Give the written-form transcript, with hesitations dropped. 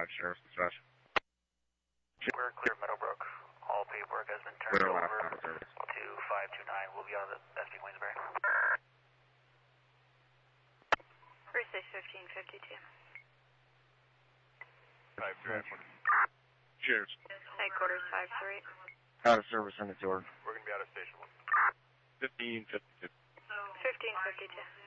Sheriff's Dispatch. We're clear of Meadowbrook. All paperwork has been turned over to 529. We'll be on the SP Queensbury. Precinct 1552. 5-3. Cheers. Headquarters 5-3. Out of service in the door. We're going to be out of station 1. 1552. 1552.